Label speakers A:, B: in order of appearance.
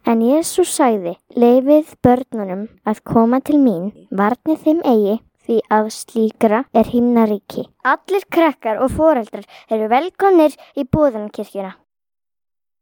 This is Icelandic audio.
A: En Jesús sagði, leyfið börnunum að koma til mín, varnið þeim eigi, því að slíkra er himnaríki. Allir krakkar og foreldrar eru velkomnir í Boðunarkirkjuna.